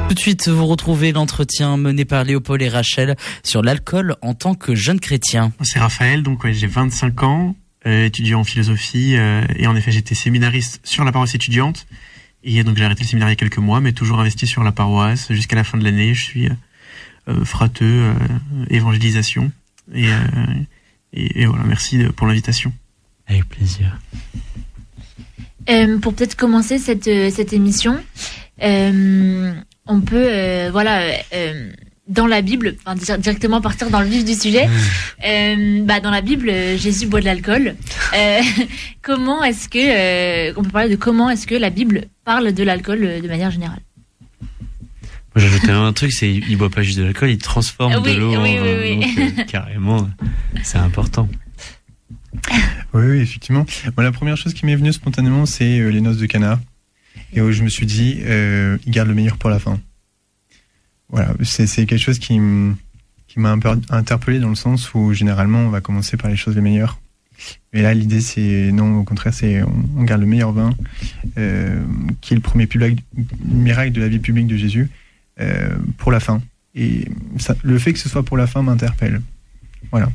Tout de suite, vous retrouvez l'entretien mené par Léopold et Rachel sur l'alcool en tant que jeune chrétien. C'est Raphaël, donc ouais, j'ai 25 ans, étudiant en philosophie, et en effet j'étais séminariste sur la paroisse étudiante, et donc j'ai arrêté le séminaire il y a quelques mois, mais toujours investi sur la paroisse jusqu'à la fin de l'année. Je suis frateux, évangélisation, et voilà, merci pour l'invitation. Avec plaisir. Pour peut-être commencer cette émission, on peut, dans la Bible, directement partir dans le vif du sujet. Dans la Bible, Jésus boit de l'alcool. Comment est-ce que, on peut parler de comment est-ce que la Bible parle de l'alcool de manière générale? Moi, j'ajouterais un truc, c'est il boit pas juste de l'alcool, il transforme de l'eau en vin. Donc, carrément, c'est important. Oui, effectivement. Moi, la première chose qui m'est venue spontanément, c'est les noces de Cana. Et où je me suis dit, il garde le meilleur pour la fin. Voilà, c'est quelque chose qui m'a un peu interpellé dans le sens où généralement on va commencer par les choses les meilleures. Mais là, l'idée, c'est non, au contraire, c'est on garde le meilleur vin, qui est le premier miracle de la vie publique de Jésus, pour la fin. Et ça, le fait que ce soit pour la fin m'interpelle. Voilà.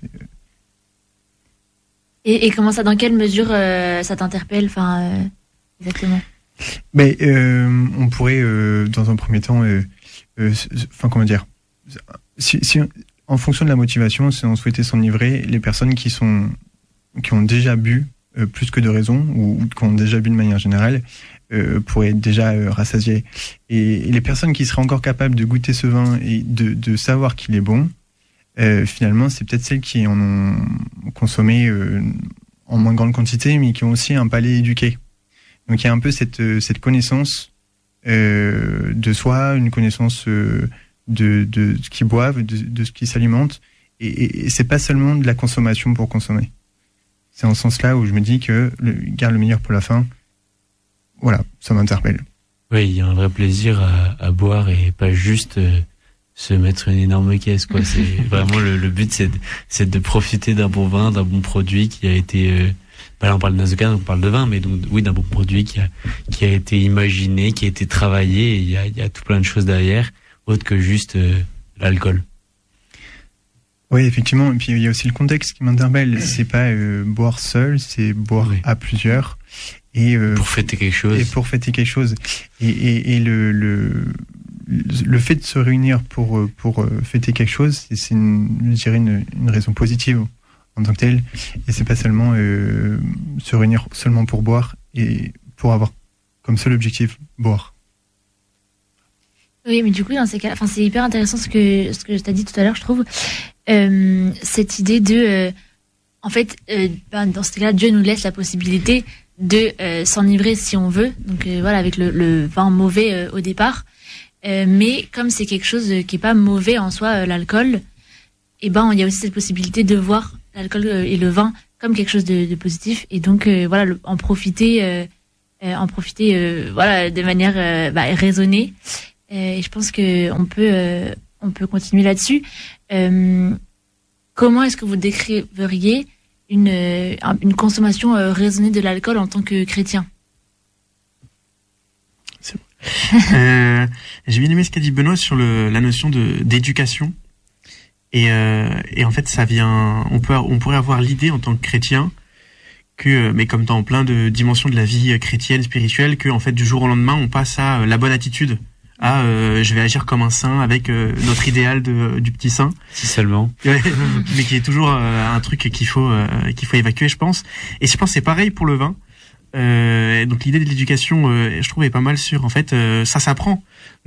Et comment ça, dans quelle mesure ça t'interpelle, exactement? Mais on pourrait, dans un premier temps, comment dire, si en fonction de la motivation, si on souhaitait s'enivrer, les personnes qui ont déjà bu plus que de raison, ou qui ont déjà bu de manière générale, pourraient être déjà rassasiées. Et les personnes qui seraient encore capables de goûter ce vin et de savoir qu'il est bon, finalement, c'est peut-être celles qui en ont consommé en moins grande quantité, mais qui ont aussi un palais éduqué. Donc il y a un peu cette connaissance de soi, une connaissance de ce qu'ils boivent, de ce qui s'alimente, et c'est pas seulement de la consommation pour consommer. C'est en ce sens-là où je me dis que garde le meilleur pour la fin. Voilà, ça m'interpelle. Oui, il y a un vrai plaisir à boire et pas juste se mettre une énorme caisse, quoi. C'est vraiment le but, c'est de profiter d'un bon vin, d'un bon produit qui a été là on parle de noces de Cana, on parle de vin, mais donc oui, d'un bon produit qui a été imaginé, qui a été travaillé, et il y a tout plein de choses derrière, autre que juste l'alcool. Oui, effectivement, et puis il y a aussi le contexte qui m'interpelle. C'est pas boire seul, c'est boire à plusieurs. Et pour fêter quelque chose. Et pour fêter quelque chose. Et le fait de se réunir pour fêter quelque chose, c'est je dirais une raison positive en tant que telle, et c'est pas seulement se réunir seulement pour boire et pour avoir comme seul objectif boire. Oui, mais du coup, dans ces cas, c'est hyper intéressant ce que tu as dit tout à l'heure, je trouve, cette idée de, dans ce cas-là, Dieu nous laisse la possibilité de s'enivrer si on veut, donc avec le vin mauvais au départ, mais comme c'est quelque chose qui est pas mauvais en soi, l'alcool, il y a aussi cette possibilité de voir l'alcool et le vin comme quelque chose de positif, et donc en profiter de manière raisonnée, et je pense que on peut continuer là-dessus. Comment est-ce que vous décriveriez une consommation raisonnée de l'alcool en tant que chrétien? J'ai bien aimé ce qu'a dit Benoît sur la notion d'éducation. Et en fait, ça vient. On pourrait avoir l'idée en tant que chrétien que, mais comme dans plein de dimensions de la vie chrétienne, spirituelle, que en fait du jour au lendemain, on passe à la bonne attitude, à je vais agir comme un saint avec notre idéal du petit saint. Si seulement. Mais qui est toujours un truc qu'il faut évacuer, je pense. Et je pense que c'est pareil pour le vin. Donc l'idée de l'éducation, je trouve, est pas mal sur, en fait, ça s'apprend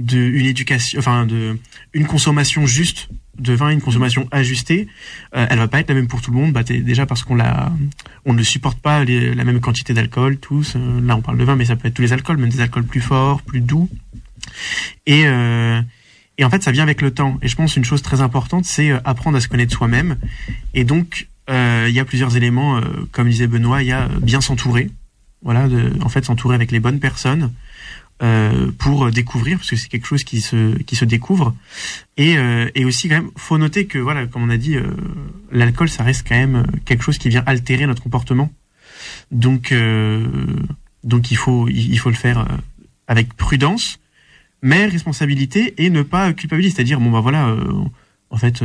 une consommation juste de vin, une consommation ajustée. Elle va pas être la même pour tout le monde, déjà parce qu'on ne supporte pas la même quantité d'alcool tous. Là on parle de vin, mais ça peut être tous les alcools, même des alcools plus forts, plus doux. Et en fait ça vient avec le temps. Et je pense une chose très importante, c'est apprendre à se connaître soi-même. Et donc il y a plusieurs éléments, comme disait Benoît, il y a bien s'entourer. Voilà, s'entourer avec les bonnes personnes pour découvrir, parce que c'est quelque chose qui se découvre. Et aussi quand même, faut noter que voilà, comme on a dit, l'alcool, ça reste quand même quelque chose qui vient altérer notre comportement. Donc il faut le faire avec prudence, mais responsabilité et ne pas culpabiliser. C'est-à-dire, bon, bah voilà, en fait,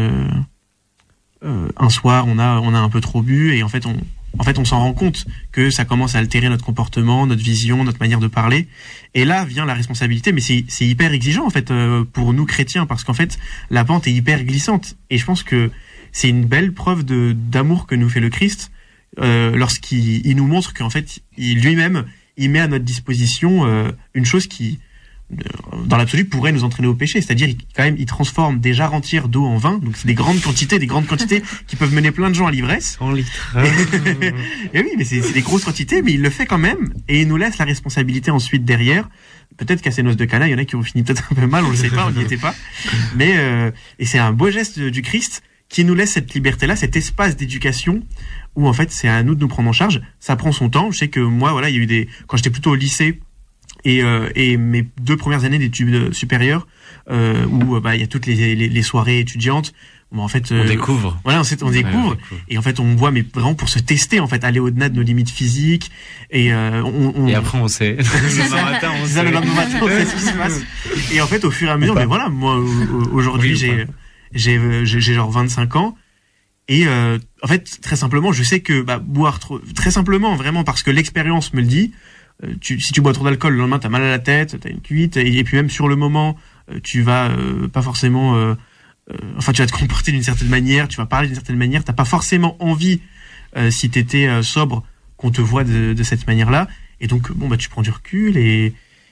un soir, on a un peu trop bu et en fait, on s'en rend compte que ça commence à altérer notre comportement, notre vision, notre manière de parler. Et là vient la responsabilité, mais c'est hyper exigeant en fait pour nous chrétiens, parce qu'en fait la pente est hyper glissante. Et je pense que c'est une belle preuve d'amour que nous fait le Christ lorsqu'il nous montre qu'en fait lui-même il met à notre disposition une chose qui dans l'absolu pourrait nous entraîner au péché, c'est-à-dire il transforme des jarres entières d'eau en vin, donc c'est des grandes quantités qui peuvent mener plein de gens à l'ivresse. 100 litres. Et oui, mais c'est des grosses quantités, mais il le fait quand même, et il nous laisse la responsabilité ensuite derrière. Peut-être qu'à ces noces de Cana, il y en a qui ont fini peut-être un peu mal, on le sait pas, on n'y était pas. Mais et c'est un beau geste du Christ qui nous laisse cette liberté-là, cet espace d'éducation où en fait c'est à nous de nous prendre en charge. Ça prend son temps. Je sais que moi, voilà, il y a eu quand j'étais plutôt au lycée. Et mes 2 premières années d'études supérieures où il y a toutes les soirées étudiantes, bon, en fait on découvre. Voilà, on découvre et en fait on voit, mais vraiment pour se tester, en fait aller au-delà de nos limites physiques et après on sait le lendemain matin on sait ce qui se passe. Et en fait au fur et à mesure, mais voilà, moi aujourd'hui j'ai genre 25 ans. Et en fait très simplement je sais que boire trop, très simplement vraiment parce que l'expérience me le dit. Si tu bois trop d'alcool, le lendemain t'as mal à la tête, t'as une cuite, et puis même sur le moment tu vas pas forcément tu vas te comporter d'une certaine manière, tu vas parler d'une certaine manière, t'as pas forcément envie si t'étais sobre qu'on te voit de cette manière-là, et donc tu prends du recul et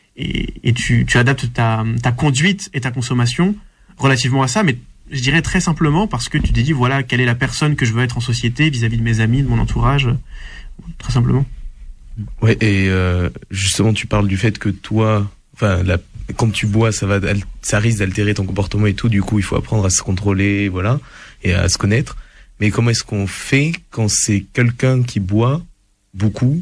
tu adaptes ta conduite et ta consommation relativement à ça, mais je dirais très simplement parce que tu te dis voilà quelle est la personne que je veux être en société vis-à-vis de mes amis, de mon entourage, très simplement. Ouais, et justement tu parles du fait que toi, quand tu bois, ça risque d'altérer ton comportement et tout, du coup il faut apprendre à se contrôler, voilà, et à se connaître. Mais comment est-ce qu'on fait quand c'est quelqu'un qui boit beaucoup,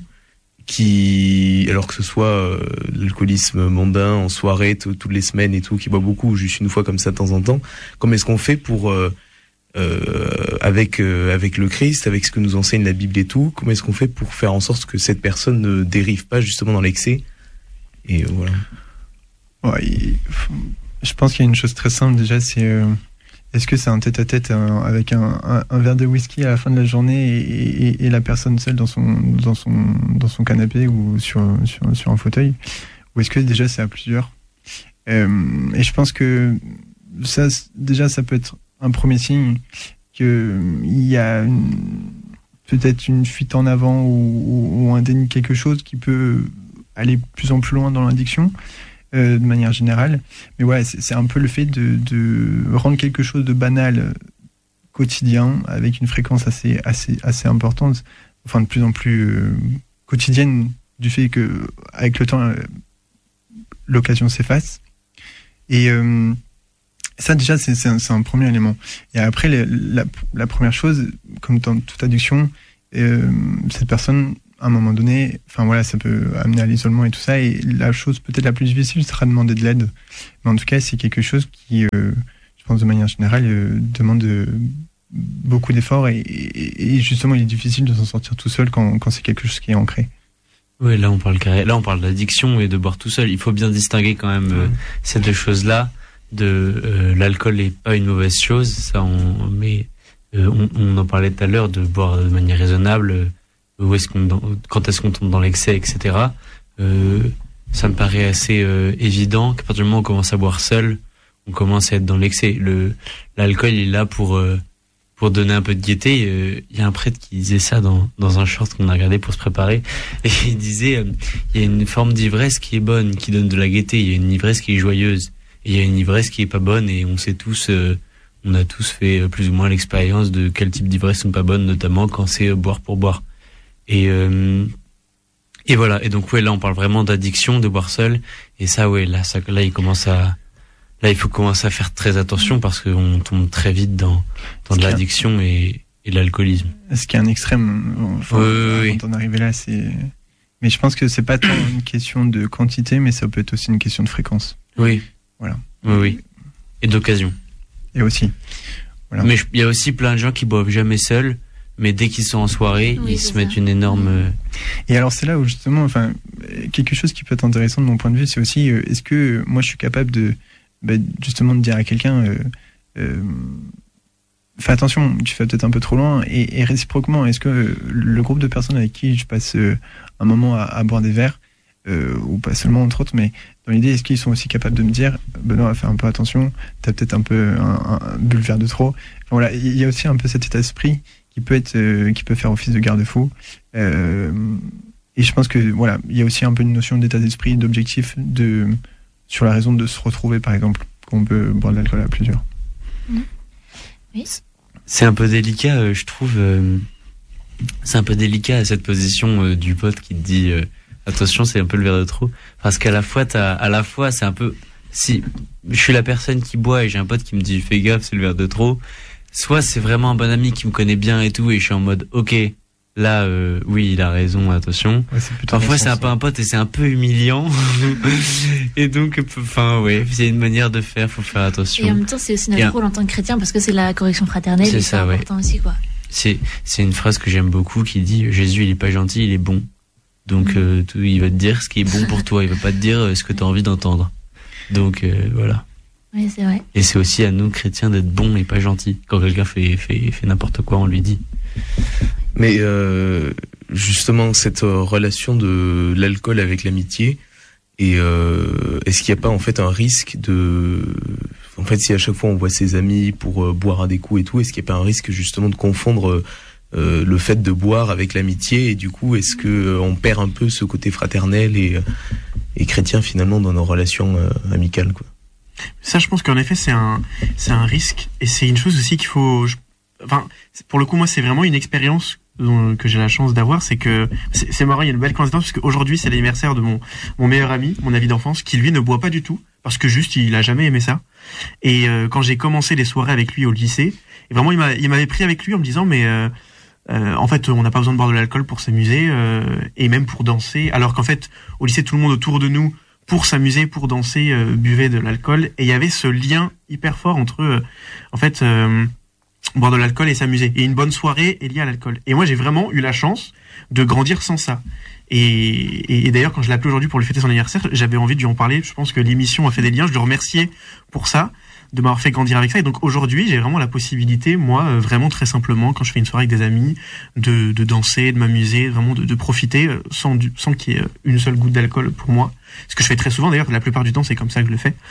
alors que ce soit l'alcoolisme mondain en soirée toutes les semaines et tout, qui boit beaucoup ou juste une fois comme ça de temps en temps, comment est-ce qu'on fait pour avec le Christ, avec ce que nous enseigne la Bible et tout, comment est-ce qu'on fait pour faire en sorte que cette personne ne dérive pas justement dans l'excès? Et voilà. Ouais, je pense qu'il y a une chose très simple déjà, c'est est-ce que c'est un tête-à-tête avec un verre de whisky à la fin de la journée et la personne seule dans son canapé ou sur un fauteuil, ou est-ce que déjà c'est à plusieurs? Et je pense que ça peut être un premier signe qu'il y a peut-être une fuite en avant ou un déni de quelque chose qui peut aller de plus en plus loin dans l'addiction de manière générale. Mais ouais, c'est un peu le fait de rendre quelque chose de banal quotidien avec une fréquence assez importante, enfin de plus en plus quotidienne, du fait que avec le temps l'occasion s'efface. Et ça déjà c'est un premier élément. Et après la première chose, comme dans toute addiction, cette personne à un moment donné, enfin voilà, ça peut amener à l'isolement et tout ça, et la chose peut-être la plus difficile sera de demander de l'aide. Mais en tout cas, c'est quelque chose qui, je pense de manière générale, demande beaucoup d'efforts, et justement il est difficile de s'en sortir tout seul quand c'est quelque chose qui est ancré. Oui, là on parle d'addiction et de boire tout seul. Il faut bien distinguer quand même ces deux choses-là. L'alcool n'est pas une mauvaise chose, ça on en parlait tout à l'heure, de boire de manière raisonnable. Quand est-ce qu'on tombe dans l'excès, etc. Ça me paraît assez évident qu'à partir du moment où on commence à boire seul, on commence à être dans l'excès. L'alcool il est là pour donner un peu de gaieté. Il y a un prêtre qui disait ça dans un short qu'on a regardé pour se préparer, et il disait il y a une forme d'ivresse qui est bonne, qui donne de la gaieté, il y a une ivresse qui est joyeuse, et il y a une ivresse qui est pas bonne, et on sait tous on a tous fait plus ou moins l'expérience de quel type d'ivresse sont pas bonnes, notamment quand c'est boire pour boire. Et voilà, et donc ouais, là on parle vraiment d'addiction, de boire seul, et ça ouais, là il faut commencer à faire très attention, parce qu'on tombe très vite dans de l'addiction et de l'alcoolisme. Ce qui est un extrême, avant d'en arriver là, mais je pense que c'est pas tant une question de quantité, mais ça peut être aussi une question de fréquence. Oui. Voilà. Oui. Et d'occasion. Et aussi. Voilà. Mais il y a aussi plein de gens qui boivent jamais seuls, mais dès qu'ils sont en soirée, Oui, ils c'est se ça. mettent une énorme... Et alors c'est là où justement, enfin, quelque chose qui peut être intéressant de mon point de vue, c'est aussi, est-ce que moi je suis capable de, justement de dire à quelqu'un, fais attention, tu fais peut-être un peu trop loin, et réciproquement, est-ce que le groupe de personnes avec qui je passe un moment à boire des verres, ou pas seulement entre autres, mais dans l'idée, est-ce qu'ils sont aussi capables de me dire, Benoît, fais un peu attention, t'as peut-être un peu bu le verre de trop. Enfin, voilà, il y a aussi un peu cet état d'esprit qui peut être, qui peut faire office de garde-fou. Et je pense que voilà, il y a aussi un peu une notion d'état d'esprit, d'objectif, sur la raison de se retrouver, par exemple, qu'on peut boire de l'alcool à plusieurs. Oui. C'est un peu délicat, je trouve. C'est un peu délicat à cette position du pote qui te dit attention, c'est un peu le verre de trop. Parce qu'à la fois, c'est un peu. Si je suis la personne qui boit et j'ai un pote qui me dit fais gaffe, c'est le verre de trop. Soit c'est vraiment un bon ami qui me connaît bien et tout, et je suis en mode ok, là, oui, il a raison, attention. Ouais, c'est plutôt Parfois, dans ce c'est un sens, peu un pote et c'est un peu humiliant. Et donc, enfin, ouais, c'est une manière de faire, faut faire attention. Et en même temps, c'est aussi notre rôle en tant que chrétien parce que c'est la correction fraternelle. C'est et ça, c'est important aussi, quoi. C'est une phrase que j'aime beaucoup qui dit Jésus, il est pas gentil, il est bon. Donc, il va te dire ce qui est bon pour toi, il va pas te dire ce que tu as envie d'entendre. Donc, voilà. Oui, c'est vrai. Et c'est aussi à nous, chrétiens, d'être bons et pas gentils. Quand quelqu'un fait n'importe quoi, on lui dit. Mais justement, cette relation de l'alcool avec l'amitié, et est-ce qu'il n'y a pas en fait un risque de... En fait, si à chaque fois on voit ses amis pour boire à des coups et tout, est-ce qu'il n'y a pas un risque justement de confondre le fait de boire avec l'amitié, et du coup, est-ce que on perd un peu ce côté fraternel et chrétien finalement dans nos relations amicales, quoi? Ça, je pense qu'en effet, c'est un risque, et c'est une chose aussi qu'il faut. Enfin, pour le coup, moi, c'est vraiment une expérience que j'ai la chance d'avoir. C'est que c'est marrant, il y a une belle coïncidence parce qu'aujourd'hui, c'est l'anniversaire de mon meilleur ami, mon ami d'enfance, qui lui ne boit pas du tout parce que juste il a jamais aimé ça. Et quand j'ai commencé les soirées avec lui au lycée, et vraiment, il m'avait pris avec lui en me disant mais en fait, on n'a pas besoin de boire de l'alcool pour s'amuser et même pour danser. Alors qu'en fait, au lycée, tout le monde autour de nous, pour s'amuser, pour danser, buvait de l'alcool. Et il y avait ce lien hyper fort entre, boire de l'alcool et s'amuser. Et une bonne soirée est liée à l'alcool. Et moi, j'ai vraiment eu la chance de grandir sans ça. Et d'ailleurs, quand je l'ai appelé aujourd'hui pour lui fêter son anniversaire, j'avais envie de lui en parler. Je pense que l'émission a fait des liens. Je le remerciais pour ça, de m'avoir fait grandir avec ça. Et donc aujourd'hui, j'ai vraiment la possibilité, moi, vraiment très simplement, quand je fais une soirée avec des amis, de danser, de m'amuser, vraiment de profiter sans qu'il y ait une seule goutte d'alcool pour moi. Ce que je fais très souvent, d'ailleurs, la plupart du temps, c'est comme ça que je le fais.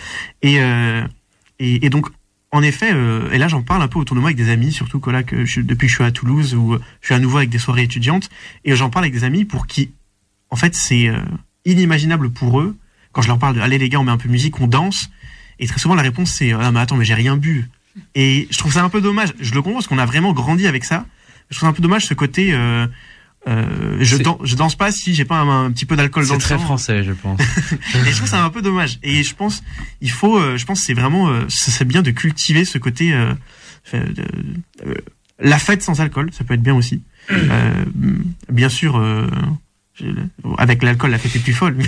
Et donc, en effet, et là, j'en parle un peu autour de moi avec des amis, surtout que là, depuis que je suis à Toulouse, où je suis à nouveau avec des soirées étudiantes, et j'en parle avec des amis pour qui, en fait, c'est inimaginable pour eux. Quand je leur parle de, allez les gars, on met un peu de musique, on danse. Et très souvent, la réponse, c'est, ah, mais attends, mais j'ai rien bu. Et je trouve ça un peu dommage. Je le comprends parce qu'on a vraiment grandi avec ça. Je trouve ça un peu dommage, ce côté, je danse pas si j'ai pas un petit peu d'alcool dans le sang. C'est très français, je pense. Et je trouve ça un peu dommage. Et je pense, je pense que c'est vraiment, c'est bien de cultiver ce côté, la fête sans alcool, ça peut être bien aussi. Bien sûr, avec l'alcool, la fête est plus folle,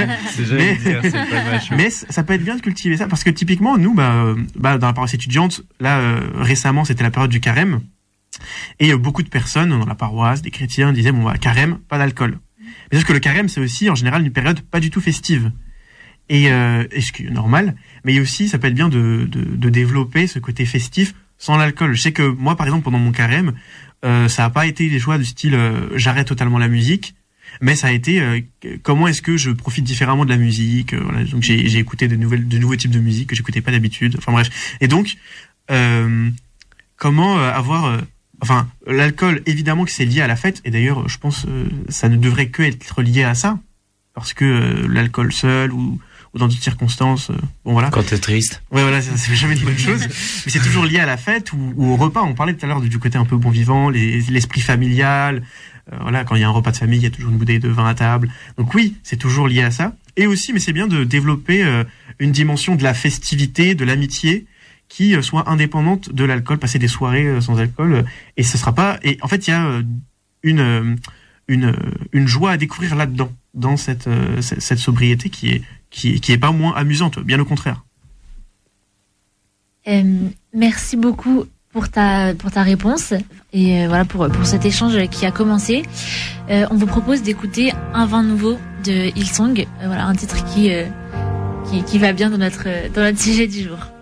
mais ça peut être bien de cultiver ça, parce que typiquement, nous, dans la paroisse étudiante, là, récemment, c'était la période du carême, et beaucoup de personnes dans la paroisse, des chrétiens, disaient, bon, carême, pas d'alcool. Mais sauf que le carême, c'est aussi, en général, une période pas du tout festive. Et ce qui est normal, mais aussi, ça peut être bien de développer ce côté festif sans l'alcool. Je sais que moi, par exemple, pendant mon carême, ça a pas été des choix du style, j'arrête totalement la musique, mais ça a été comment est-ce que je profite différemment de la musique. Voilà, donc j'ai écouté de nouveaux types de musique que j'écoutais pas d'habitude. Enfin bref. Et donc comment avoir l'alcool, évidemment que c'est lié à la fête, et d'ailleurs je pense ça ne devrait que être lié à ça, parce que l'alcool seul ou dans d'autres circonstances, bon voilà. Quand t'es triste. Ouais voilà, c'est jamais une bonne chose, mais c'est toujours lié à la fête ou au repas. On parlait tout à l'heure du côté un peu bon vivant, l'esprit familial. Voilà, quand il y a un repas de famille, il y a toujours une bouteille de vin à table. Donc oui, c'est toujours lié à ça. Et aussi, mais c'est bien de développer une dimension de la festivité, de l'amitié, qui soit indépendante de l'alcool, passer des soirées sans alcool, et ce sera pas. Et en fait, il y a une joie à découvrir là-dedans, dans cette sobriété qui est pas moins amusante, bien au contraire. Merci beaucoup pour ta réponse et voilà pour cet échange qui a commencé. On vous propose d'écouter Un vin nouveau de Hillsong, voilà un titre qui va bien dans notre sujet du jour.